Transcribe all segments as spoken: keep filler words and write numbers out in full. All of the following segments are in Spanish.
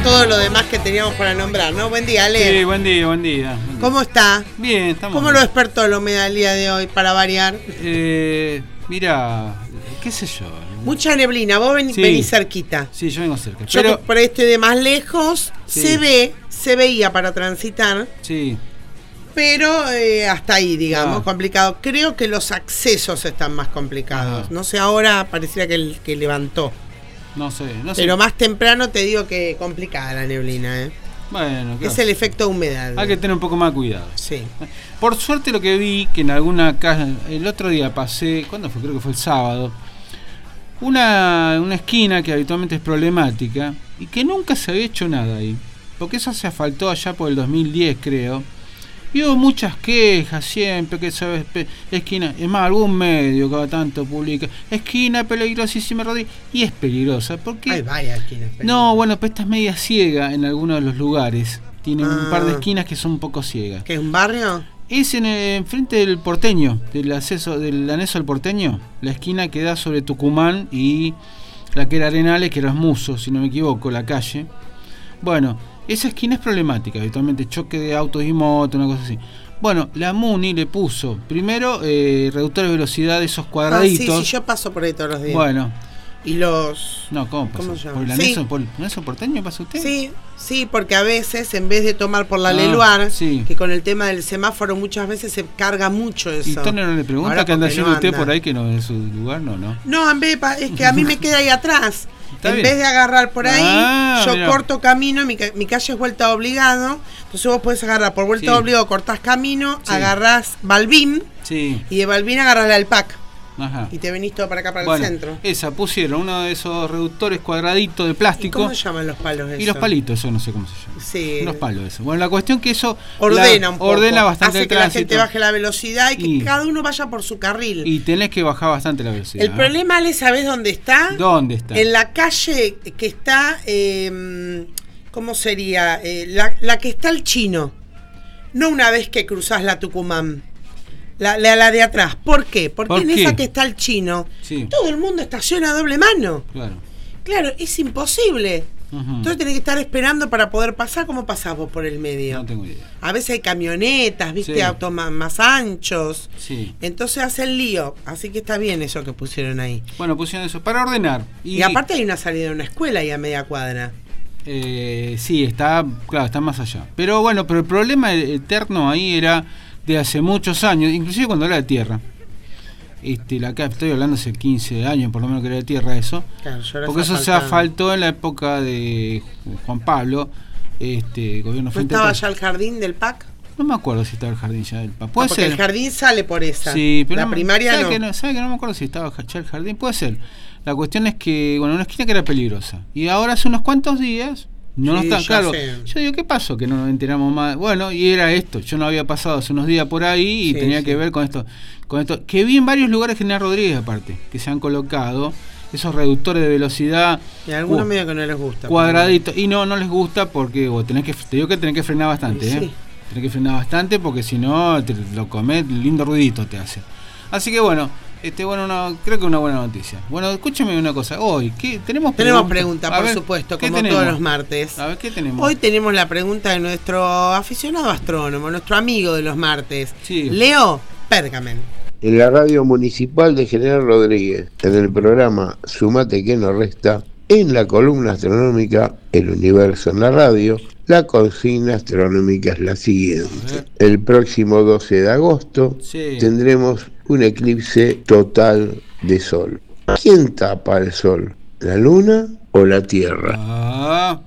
todo lo demás que teníamos para nombrar, ¿no? Buen día, Ale. Sí, buen día, buen día. Buen día. ¿Cómo está? Bien, estamos ¿Cómo bien. lo despertó la humedad el día de hoy, para variar? Eh, mira, qué sé yo. Mucha neblina, vos ven, Sí. venís cerquita. Sí, yo vengo cerca. Yo Pero, que por ahí estoy de más lejos, Sí. se ve, se veía para transitar, sí, pero eh, hasta ahí, digamos, Ah. complicado. Creo que los accesos están más complicados. Ajá. No sé, ahora pareciera que, el, que levantó. no sé, no sé. Pero más temprano te digo que complicada la neblina, ¿eh? Bueno, claro. Es el efecto humedad. Hay que tener un poco más de cuidado. Sí. Por suerte lo que vi, que en alguna casa, el otro día pasé, ¿cuándo fue? Creo que fue el sábado, una, una esquina que habitualmente es problemática y que nunca se había hecho nada ahí, porque eso se asfaltó allá por el dos mil diez, creo, y hubo muchas quejas siempre, que sabes, pe- esquina, es más, algún medio cada tanto publica, esquina peligrosísima, Rodríguez, y es peligrosa, porque... Hay varias esquinas. pero- No, bueno, pero esta es media ciega en algunos de los lugares, tiene un Ah. par de esquinas que son un poco ciegas. ¿Qué es un barrio? Es en el, enfrente del Porteño, del acceso del anexo del Porteño, la esquina que da sobre Tucumán y la que era Arenales, que era Muso, si no me equivoco, la calle. Bueno, esa esquina es problemática, habitualmente choque de autos y motos, una cosa así. Bueno, la Muni le puso primero eh, reductor de velocidad de esos Ah, cuadraditos. sí, sí, yo paso por ahí todos los días. Bueno, Y los... no, ¿cómo pasa? ¿Cómo se llama? ¿Por el Sí. anexo, por el anexo Porteño pasa usted? Sí, sí, porque a veces en vez de tomar por la Ah, Leluar, sí. que con el tema del semáforo muchas veces se carga mucho eso. ¿Y Tony no le pregunta Ahora qué anda porque haciendo no usted anda. por ahí que no es su lugar? No, no. No, en vez de pa- es que a mí me queda ahí atrás. Está En bien. vez de agarrar por ahí, Ah, yo mirá. corto camino, mi, ca- mi calle es vuelta obligado, entonces vos podés agarrar por vuelta Sí. obligado, cortás camino, Sí. agarrás Balbín Sí, y de Balbín agarrás la Alpac ajá. y te venís todo para acá, para Bueno, el centro. esa pusieron uno de esos reductores cuadraditos de ¿Y plástico cómo se llaman los palos esos? y los palitos, eso no sé cómo se llama. Sí. Los palos eso. Bueno, la cuestión que eso Ordena la- un poco, ordena bastante hace el que la tránsito gente baje la velocidad y que Y- cada uno vaya por su carril. y tenés que bajar bastante la velocidad. El problema, Ale, ¿sabés dónde está? ¿Dónde está? En la calle que está, eh, ¿cómo sería? Eh, la, la que está el Chino. No una vez que cruzás la Tucumán. La, la, la de atrás. ¿Por qué? Porque ¿Por en qué? esa que está el Chino, Sí. todo el mundo estaciona a doble mano. Claro. Claro, es imposible. Ujú. Entonces tenés que estar esperando para poder pasar. ¿Cómo pasás vos por el medio? No tengo idea. A veces hay camionetas, viste, Sí. autos más, más anchos. Sí. Entonces hace el lío. Así que está bien eso que pusieron ahí. Bueno, pusieron eso para ordenar. Y, Y, aparte hay una salida de una escuela ahí a media cuadra. Eh, sí, está, claro, está más allá. Pero bueno, pero el problema eterno ahí era de hace muchos años, inclusive cuando era de tierra. Este, la acá estoy hablando hace quince años, por lo menos que era de tierra eso. Claro, yo ahora Porque se eso se asfaltaron. asfaltó en la época de Juan Pablo, este gobierno ¿No frente estaba a- ya el jardín del P A C? No me acuerdo si estaba el jardín ya del P A C. No, Puede porque ser. el jardín sale por esa. Sí, pero la no- primaria ¿sabe no. Que no. ¿Sabe que no me acuerdo si estaba ya el jardín? Puede ser. La cuestión es que, bueno, una esquina que era peligrosa. Y ahora hace unos cuantos días, no nos Sí, está ya claro. sé. Yo digo, ¿qué pasó? Que no nos enteramos más. Bueno, y era esto. Yo no había pasado hace unos días por ahí y Sí, tenía sí. que ver con esto. Con esto. Que vi en varios lugares General Rodríguez, aparte, que se han colocado esos reductores de velocidad. Y a algunos cu- medio que no les gusta. Cuadraditos. Y no, no les gusta porque vos tenés que, te digo que tenés que frenar bastante, Sí. ¿eh? Tenés que frenar bastante porque si no, te lo comés, lindo ruidito te hace. Así que bueno, este bueno, no, creo que una buena noticia. Bueno, escúcheme una cosa. Hoy, ¿qué tenemos? Tenemos pregunta? pregunta, A por ver, supuesto, ¿qué como tenemos? todos los martes. A ver, ¿qué tenemos? Hoy tenemos la pregunta de nuestro aficionado astrónomo, nuestro amigo de los martes, Sí. Leo Pergamen. En la radio municipal de General Rodríguez, en el programa Sumate que no resta, en la columna astronómica El Universo en la radio, la consigna astronómica es la siguiente. El próximo doce de agosto Sí. tendremos un eclipse total de sol. ¿Quién tapa el sol? ¿La luna o la Tierra? Ah,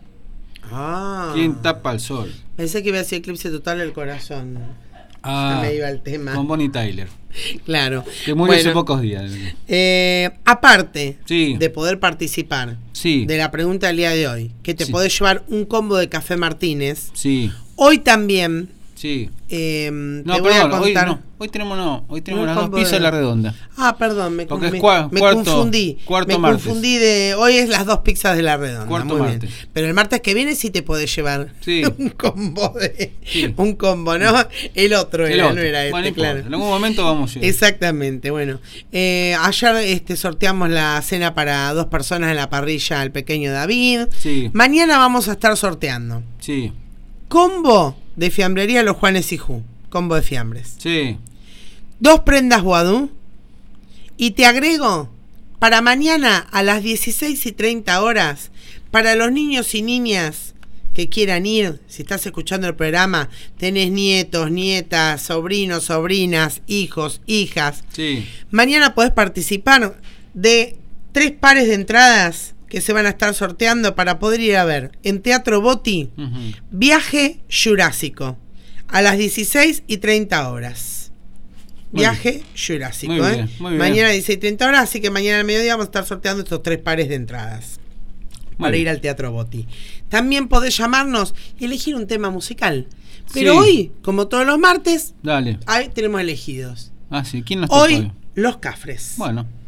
Ah. ¿quién tapa el sol? Pensé que iba a decir eclipse total del corazón. Ah, Ya me iba el tema. con Bonnie Tyler, Claro. que murió hace Bueno, pocos días. eh, aparte Sí. de poder participar Sí. de la pregunta del día de hoy, que te Sí. podés llevar un combo de café Martínez, Sí, hoy también Sí. Eh, No, te voy perdón, a hoy contar. no. Hoy tenemos no. Hoy tenemos Un las dos combo pizzas de- de la redonda. Ah, perdón, me, Porque me- es cua- me cuarto- confundí. cuarto me martes. confundí de. Hoy es las dos pizzas de la redonda. Cuarto muy martes. bien. Pero el martes que viene sí te podés llevar Sí. un combo de. Sí. Un combo, ¿no? El otro El era, otro. no era este, Bueno, no importa. claro. En algún momento vamos a ir. Exactamente, bueno. Eh, ayer este, sorteamos la cena para dos personas en la parrilla al pequeño David. Sí. Mañana vamos a estar sorteando Sí. combo de fiambrería Los Juanes y Ju. Combo de fiambres. Sí. Dos prendas Guadú. Y te agrego, para mañana a las dieciséis y treinta horas, para los niños y niñas que quieran ir, si estás escuchando el programa, tenés nietos, nietas, sobrinos, sobrinas, hijos, hijas. Sí. Mañana podés participar de tres pares de entradas que se van a estar sorteando para poder ir a ver en Teatro Boti, Ujú. Viaje Jurásico, a las dieciséis y treinta horas. Muy Viaje Jurásico, Muy ¿eh? bien, muy bien. Mañana a dieciséis y treinta horas, así que mañana al mediodía vamos a estar sorteando estos tres pares de entradas Muy para bien. ir al Teatro Boti. También podés llamarnos y elegir un tema musical. Pero Sí. hoy, como todos los martes, Dale. ahí tenemos elegidos. Ah, sí. ¿Quién nos toca Hoy, hoy? Los Cafres. Bueno.